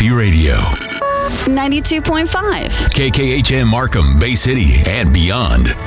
Happy Radio. 92.5. KKHM Markham, Bay City, and beyond.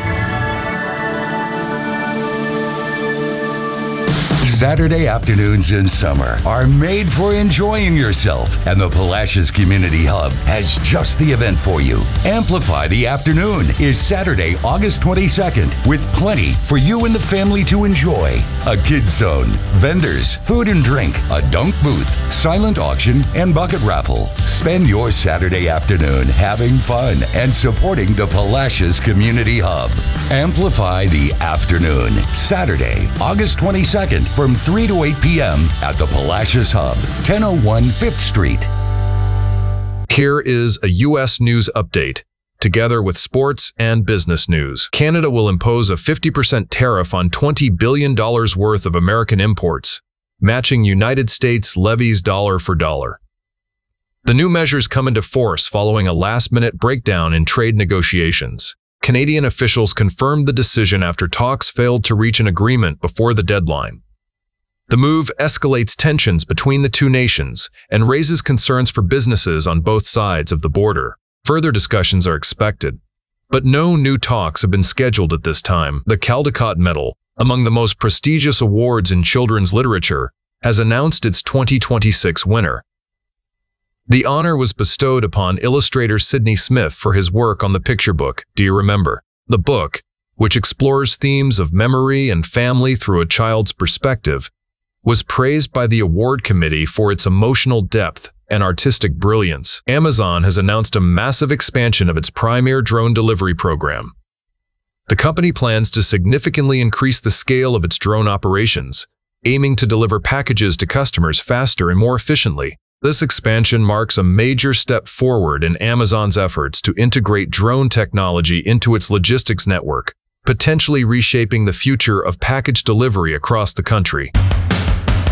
Saturday afternoons in summer are made for enjoying yourself, and the Palacios Community Hub has just the event for you. Amplify the Afternoon is Saturday, August 22nd, with plenty for you and the family to enjoy. A kids zone, vendors, food and drink, a dunk booth, silent auction, and bucket raffle. Spend your Saturday afternoon having fun and supporting the Palacios Community Hub. Amplify the Afternoon, Saturday, August 22nd, from 3 to 8 p.m. at the Palacios Hub, 1001 5th Street. Here is a U.S. news update. Together with sports and business news, Canada will impose a 50% tariff on $20 billion worth of American imports, matching United States levies dollar for dollar. The new measures come into force following a last-minute breakdown in trade negotiations. Canadian officials confirmed the decision after talks failed to reach an agreement before the deadline. The move escalates tensions between the two nations and raises concerns for businesses on both sides of the border. Further discussions are expected, but no new talks have been scheduled at this time. The Caldecott Medal, among the most prestigious awards in children's literature, has announced its 2026 winner. The honor was bestowed upon illustrator Sidney Smith for his work on the picture book, Do You Remember? The book, which explores themes of memory and family through a child's perspective, was praised by the award committee for its emotional depth and artistic brilliance. Amazon has announced a massive expansion of its Premier drone delivery program. The company plans to significantly increase the scale of its drone operations, aiming to deliver packages to customers faster and more efficiently. This expansion marks a major step forward in Amazon's efforts to integrate drone technology into its logistics network, potentially reshaping the future of package delivery across the country.